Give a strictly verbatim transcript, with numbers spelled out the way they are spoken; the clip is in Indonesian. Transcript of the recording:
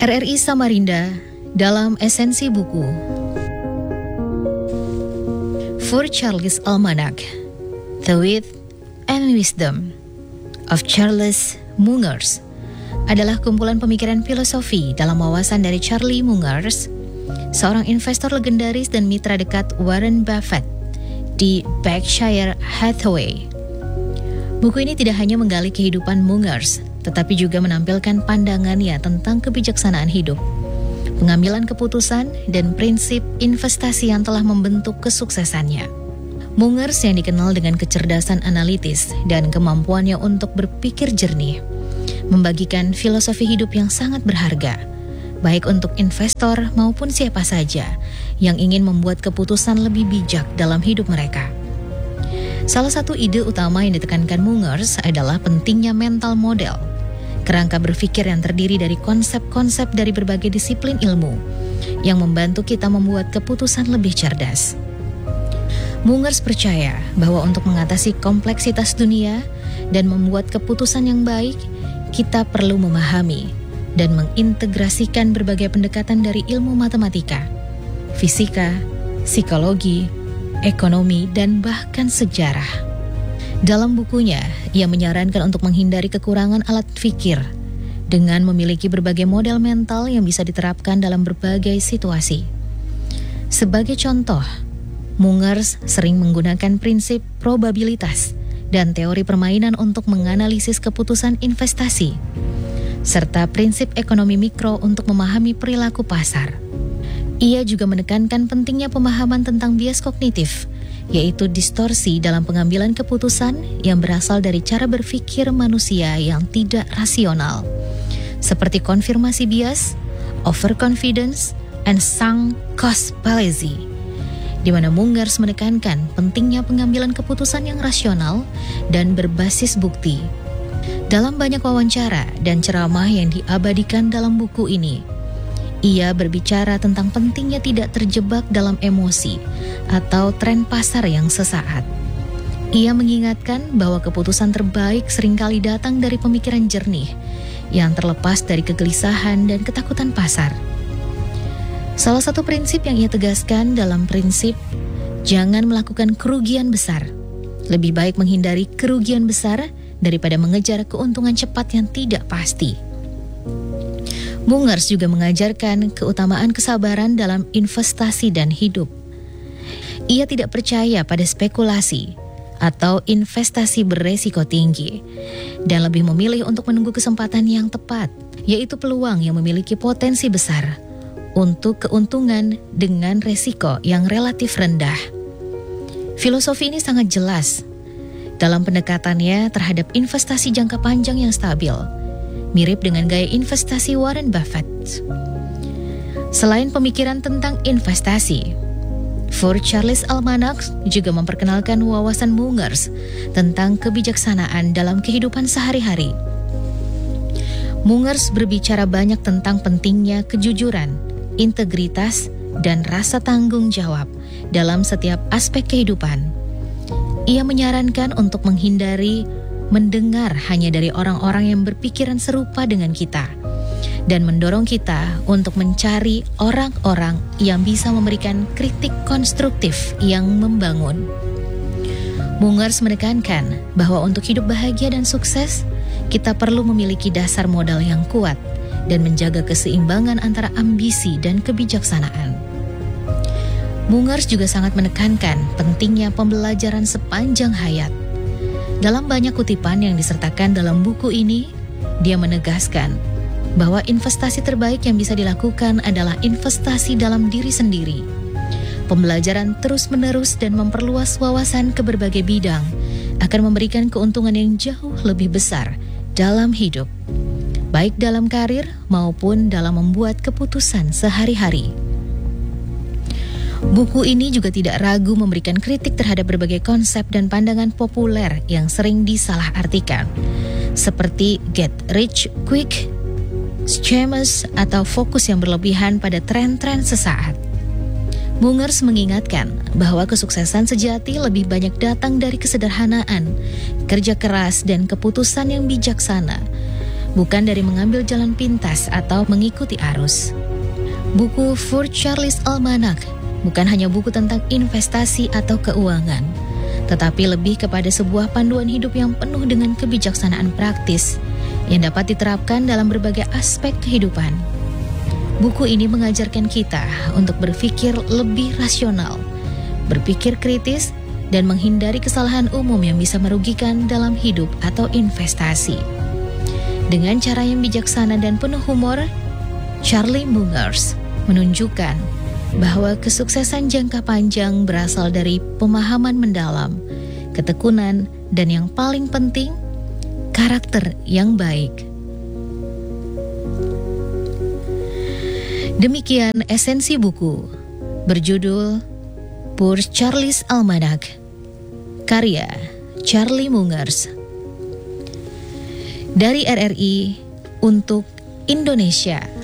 R R I Samarinda dalam esensi buku For Charles Almanac, The Wit and Wisdom of Charles Mungers adalah kumpulan pemikiran filosofi dalam wawasan dari Charlie Mungers, seorang investor legendaris dan mitra dekat Warren Buffett di Berkshire Hathaway. Buku ini tidak hanya menggali kehidupan Mungers, tetapi juga menampilkan pandangannya tentang kebijaksanaan hidup, pengambilan keputusan, dan prinsip investasi yang telah membentuk kesuksesannya. Mungers yang dikenal dengan kecerdasan analitis dan kemampuannya untuk berpikir jernih, membagikan filosofi hidup yang sangat berharga, baik untuk investor maupun siapa saja yang ingin membuat keputusan lebih bijak dalam hidup mereka. Salah satu ide utama yang ditekankan Mungers adalah pentingnya mental model, kerangka berpikir yang terdiri dari konsep-konsep dari berbagai disiplin ilmu yang membantu kita membuat keputusan lebih cerdas. Mungers percaya bahwa untuk mengatasi kompleksitas dunia dan membuat keputusan yang baik, kita perlu memahami dan mengintegrasikan berbagai pendekatan dari ilmu matematika, fisika, psikologi, ekonomi, dan bahkan sejarah. Dalam bukunya, ia menyarankan untuk menghindari kekurangan alat pikir dengan memiliki berbagai model mental yang bisa diterapkan dalam berbagai situasi. Sebagai contoh, Mungers sering menggunakan prinsip probabilitas dan teori permainan untuk menganalisis keputusan investasi, serta prinsip ekonomi mikro untuk memahami perilaku pasar. Ia juga menekankan pentingnya pemahaman tentang bias kognitif, yaitu distorsi dalam pengambilan keputusan yang berasal dari cara berpikir manusia yang tidak rasional, seperti konfirmasi bias, overconfidence, and sunk cost fallacy, di mana Mungers menekankan pentingnya pengambilan keputusan yang rasional dan berbasis bukti. Dalam banyak wawancara dan ceramah yang diabadikan dalam buku ini, ia berbicara tentang pentingnya tidak terjebak dalam emosi atau tren pasar yang sesaat. Ia mengingatkan bahwa keputusan terbaik seringkali datang dari pemikiran jernih yang terlepas dari kegelisahan dan ketakutan pasar. Salah satu prinsip yang ia tegaskan dalam prinsip jangan melakukan kerugian besar. Lebih baik menghindari kerugian besar daripada mengejar keuntungan cepat yang tidak pasti. Mungers juga mengajarkan keutamaan kesabaran dalam investasi dan hidup. Ia tidak percaya pada spekulasi atau investasi beresiko tinggi dan lebih memilih untuk menunggu kesempatan yang tepat, yaitu peluang yang memiliki potensi besar untuk keuntungan dengan resiko yang relatif rendah. Filosofi ini sangat jelas dalam pendekatannya terhadap investasi jangka panjang yang stabil, mirip dengan gaya investasi Warren Buffett. Selain pemikiran tentang investasi, For Charles Almanac juga memperkenalkan wawasan Mungers tentang kebijaksanaan dalam kehidupan sehari-hari. Mungers berbicara banyak tentang pentingnya kejujuran, integritas, dan rasa tanggung jawab dalam setiap aspek kehidupan. Ia menyarankan untuk menghindari mendengar hanya dari orang-orang yang berpikiran serupa dengan kita, dan mendorong kita untuk mencari orang-orang yang bisa memberikan kritik konstruktif yang membangun. Mungers menekankan bahwa untuk hidup bahagia dan sukses, kita perlu memiliki dasar modal yang kuat dan menjaga keseimbangan antara ambisi dan kebijaksanaan. Mungers juga sangat menekankan pentingnya pembelajaran sepanjang hayat. Dalam banyak kutipan yang disertakan dalam buku ini, dia menegaskan bahwa investasi terbaik yang bisa dilakukan adalah investasi dalam diri sendiri. Pembelajaran terus-menerus dan memperluas wawasan ke berbagai bidang akan memberikan keuntungan yang jauh lebih besar dalam hidup, baik dalam karir maupun dalam membuat keputusan sehari-hari. Buku ini juga tidak ragu memberikan kritik terhadap berbagai konsep dan pandangan populer yang sering disalahartikan, seperti get rich quick, schemes, atau fokus yang berlebihan pada tren-tren sesaat. Mungers mengingatkan bahwa kesuksesan sejati lebih banyak datang dari kesederhanaan, kerja keras, dan keputusan yang bijaksana, bukan dari mengambil jalan pintas atau mengikuti arus. Buku For Charlie's Almanac bukan hanya buku tentang investasi atau keuangan, tetapi lebih kepada sebuah panduan hidup yang penuh dengan kebijaksanaan praktis yang dapat diterapkan dalam berbagai aspek kehidupan. Buku ini mengajarkan kita untuk berpikir lebih rasional, berpikir kritis, dan menghindari kesalahan umum yang bisa merugikan dalam hidup atau investasi. Dengan cara yang bijaksana dan penuh humor, Charlie Mungers menunjukkan bahwa kesuksesan jangka panjang berasal dari pemahaman mendalam, ketekunan, dan yang paling penting, karakter yang baik. Demikian esensi buku berjudul For Charlie's Almanac, karya Charlie Mungers. Dari R R I untuk Indonesia.